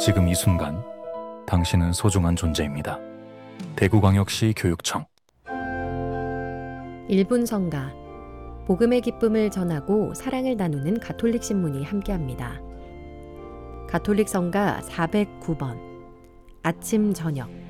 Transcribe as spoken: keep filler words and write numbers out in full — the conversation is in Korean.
지금 이 순간 당신은 소중한 존재입니다. 대구광역시 교육청. 일 분 성가, 복음의 기쁨을 전하고 사랑을 나누는 가톨릭 신문이 함께합니다. 가톨릭 성가 사백구 번, 아침 저녁.